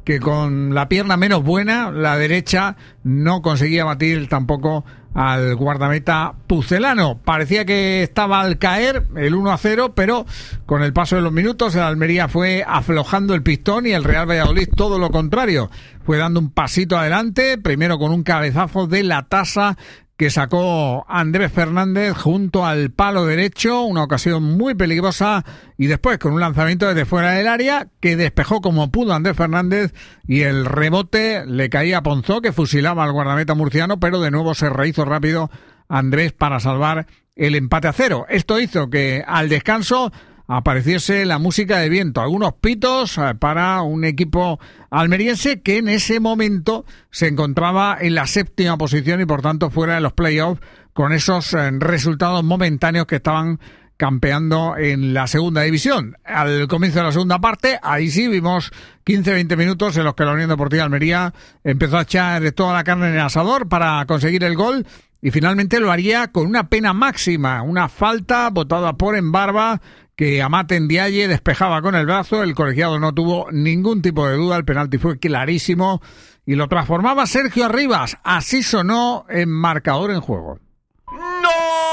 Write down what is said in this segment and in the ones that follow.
que con la pierna menos buena, la derecha, no conseguía batir tampoco al guardameta pucelano. Parecía que estaba al caer el 1-0, pero con el paso de los minutos el Almería fue aflojando el pistón y el Real Valladolid todo lo contrario. Fue dando un pasito adelante, primero con un cabezazo de la tasa que sacó Andrés Fernández junto al palo derecho, una ocasión muy peligrosa, y después con un lanzamiento desde fuera del área que despejó como pudo Andrés Fernández y el rebote le caía a Ponzó, que fusilaba al guardameta murciano, pero de nuevo se rehizo rápido Andrés para salvar el empate a 0. Esto hizo que al descanso apareciese la música de viento, algunos pitos para un equipo almeriense que en ese momento se encontraba en la 7ª posición y por tanto fuera de los playoffs, con esos resultados momentáneos que estaban campeando en la segunda división. Al comienzo de la segunda parte, ahí sí vimos 15-20 minutos en los que la Unión Deportiva Almería empezó a echar toda la carne en el asador para conseguir el gol, y finalmente lo haría con una pena máxima, una falta botada por Embarba, que Amate Ndiaye despejaba con el brazo. El colegiado no tuvo ningún tipo de duda, el penalti fue clarísimo y lo transformaba Sergio Arribas. Así sonó en marcador en juego. ¡No!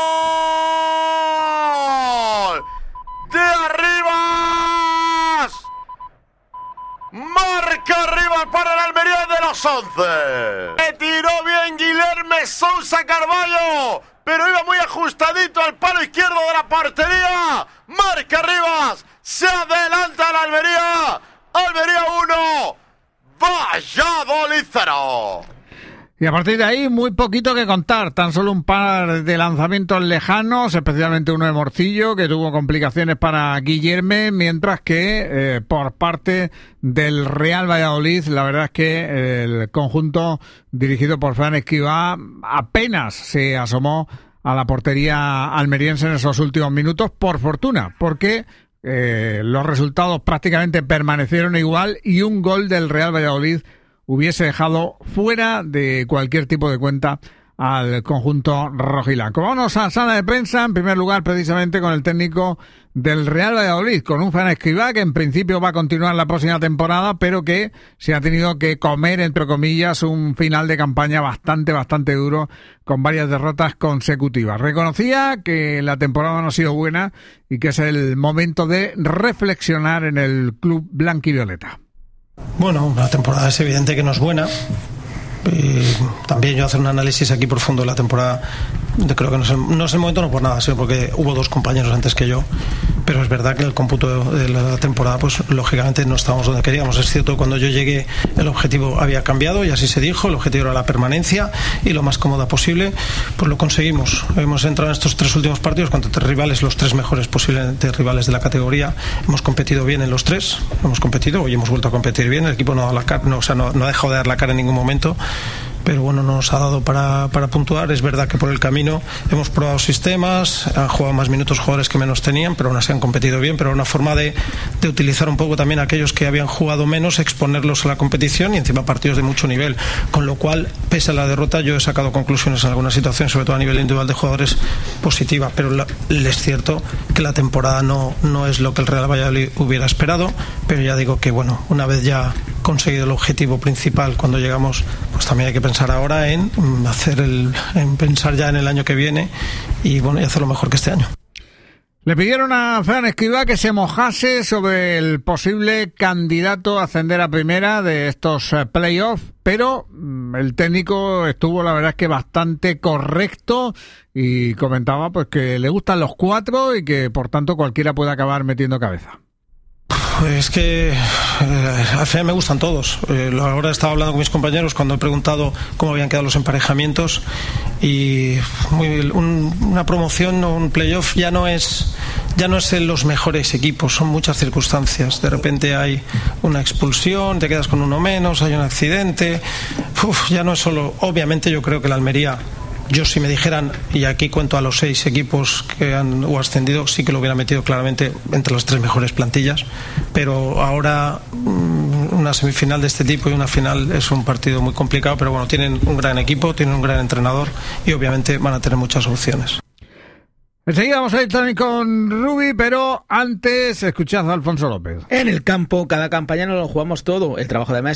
¡De Arribas! ¡Marca Arribas para el Almería de los 11! ¡Le tiró bien Guilherme Sousa Carballo! Pero iba muy ajustadito al palo izquierdo de la portería. Marca Arribas, se adelanta la Almería. Almería 1, Valladolid 0. Y a partir de ahí, muy poquito que contar. Tan solo un par de lanzamientos lejanos, especialmente uno de Morcillo, que tuvo complicaciones para Guilherme, mientras que por parte del Real Valladolid, la verdad es que el conjunto dirigido por Fran Escribá apenas se asomó a la portería almeriense en esos últimos minutos, por fortuna, porque los resultados prácticamente permanecieron igual y un gol del Real Valladolid hubiese dejado fuera de cualquier tipo de cuenta al conjunto rojiblanco. Vámonos a sala de prensa, en primer lugar precisamente con el técnico del Real Valladolid, con un Fran Escribá que en principio va a continuar la próxima temporada, pero que se ha tenido que comer, entre comillas, un final de campaña bastante duro, con varias derrotas consecutivas. Reconocía que la temporada no ha sido buena y que es el momento de reflexionar en el club blanquivioleta. Bueno, la temporada es evidente que no es buena. También yo hacer un análisis aquí profundo de la temporada, creo que no es el momento, no por nada, sino porque hubo 2 compañeros antes que yo, pero es verdad que en el cómputo de la temporada pues lógicamente no estábamos donde queríamos. Es cierto, cuando yo llegué el objetivo había cambiado y así se dijo, el objetivo era la permanencia y lo más cómoda posible, pues lo conseguimos. Hemos entrado en estos 3 últimos partidos contra 3 rivales, los 3 mejores posiblemente rivales de la categoría. Hemos competido bien en los 3, hemos competido, hoy hemos vuelto a competir bien, el equipo no ha dejado de dar la cara en ningún momento, pero bueno, no nos ha dado para puntuar. Es verdad que por el camino hemos probado sistemas, han jugado más minutos jugadores que menos tenían, pero aún así han competido bien, pero una forma de utilizar un poco también a aquellos que habían jugado menos, exponerlos a la competición y encima partidos de mucho nivel, con lo cual, pese a la derrota, yo he sacado conclusiones en algunas situaciones, sobre todo a nivel individual de jugadores, positiva, pero es cierto que la temporada no es lo que el Real Valladolid hubiera esperado, pero ya digo que bueno, una vez ya conseguido el objetivo principal cuando llegamos, pues también hay que pensar ahora en pensar ya en el año que viene y bueno, y hacerlo mejor que este año. Le pidieron a Fran Escribá que se mojase sobre el posible candidato a ascender a primera de estos playoffs, pero el técnico estuvo, la verdad es que bastante correcto y comentaba pues que le gustan los 4 y que por tanto cualquiera puede acabar metiendo cabeza. Es que al final me gustan todos. Ahora estaba hablando con mis compañeros cuando he preguntado cómo habían quedado los emparejamientos y una promoción o un playoff ya no es en los mejores equipos, son muchas circunstancias. De repente hay una expulsión, te quedas con uno menos, hay un accidente. Ya no es solo. Obviamente yo creo que la Almería, yo si me dijeran, y aquí cuento a los 6 equipos que han ascendido, sí que lo hubiera metido claramente entre las 3 mejores plantillas, pero ahora una semifinal de este tipo y una final es un partido muy complicado, pero bueno, tienen un gran equipo, tienen un gran entrenador y obviamente van a tener muchas opciones. Enseguida vamos a ir también con Rubi, pero antes escuchad a Alfonso López. En el campo, cada campaña nos lo jugamos todo. El trabajo de